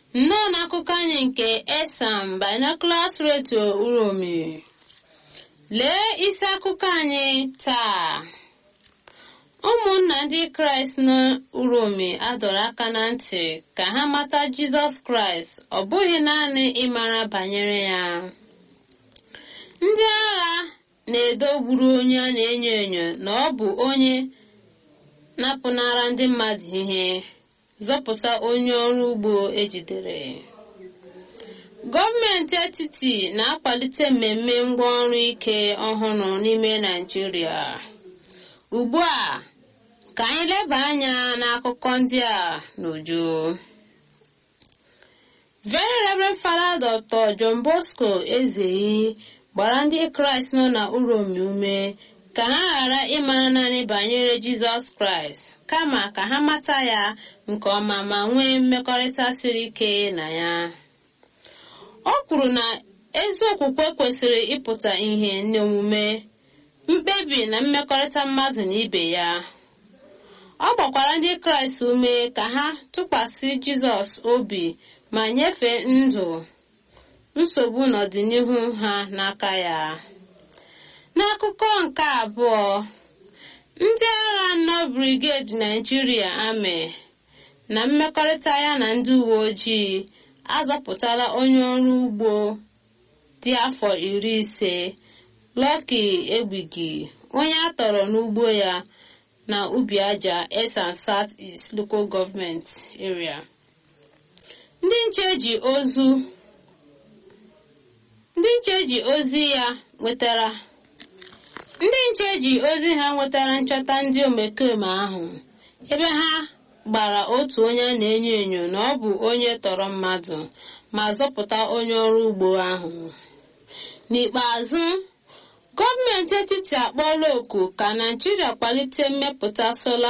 Nnọọ n'akụkọ anyị nke Esam Binoculars Radio Uromi. Lee isi akụkọ anyị taa. Ụmụnna ndị Kraịst n'Uromi adọrọ aka na ntị ka ha mata Jizọs Kraịst, ọ bụghị naanị ịmara banyere ya. Ndị agha na-edogburu onye a na-enyo enyo na ọ bụ onye napụnara ndị mmadụ ihe, zọpụta onye ọrụ ugbo ejidere. Gọọmenti etiti na-akwalite mmemme ngwaọrụ ike ọhụrụ n'ime Naịjirịa. Ugbu a, ka anyị leba anya n'akụkọ ndị a n'uju. Very Reverend Father Dr. John Bosco Ezeyi gbara ndị Kraịst nọ na Uromi ume ka ha ghara ịmara naanị banyere Jizọs Kraịst, kama ka ha mata ya nke ọma ma nwee mmekọrịta siri ike na ya. O kwuru na ezi okwukwe kwesịrị ịpụta ihe n'omume, mkpebi na mmekọrịta mmadụ na ibe ya. Ọ gbakwara ndị Kraịst ume ka ha tụkwasị Jizọs obi ma nyefee ndụ, nsogbu n'ọdịnihu ha n'aka ya. N'akụkọ nke abụọ, ndị agha nọ Brigade Nigeria Army na mmekọrịta ya na ndị uwe ojii azọpụtala onye ọrụ ugbo dị afọ 50, Lucky Egbigi, onye a tọrọ n'ugbo ya na ubi aja Esan South East Local Government Area. Ndị nche ji ozi ha nwetara nchọta ndị omekome ahụ, ebe ha gbara otu onye a na-enyo enyo na ọ bụ onye tọrọ mmadụ ma zọpụta onye ọrụ ugbo ahụ. N'ikpeazụ, gọọmenti etiti akpọọla oku ka Naịjirịa kwalite mmepụta solar